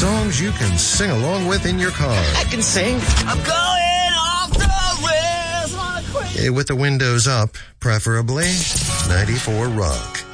songs you can sing along with in your car. I can sing. I'm going off the rails on a crazy... With the windows up, preferably 94 Rock.